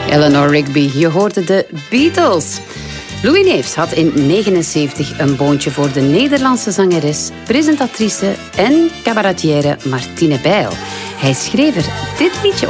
Eleanor Rigby, je hoorde de Beatles. Louis Neefs had in 1979 een boontje voor de Nederlandse zangeres, presentatrice en cabaretière Martine Bijl. Hij schreef er dit liedje op.